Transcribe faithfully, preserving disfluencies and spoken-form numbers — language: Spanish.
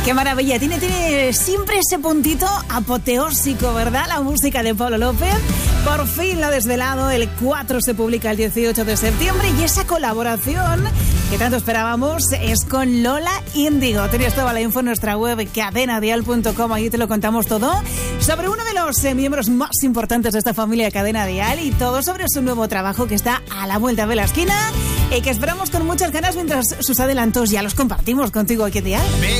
Qué maravilla, tiene, tiene siempre ese puntito apoteósico, ¿verdad? La música de Pablo López. Por fin lo ha desvelado, el cuatro se publica el dieciocho de septiembre y esa colaboración que tanto esperábamos es con Lola Índigo. Tenías toda la info en nuestra web cadena dial punto com, ahí te lo contamos todo sobre uno de los eh, miembros más importantes de esta familia de Cadena Dial y todo sobre su nuevo trabajo que está a la vuelta de la esquina y que esperamos con muchas ganas mientras sus adelantos ya los compartimos contigo aquí en Dial. Me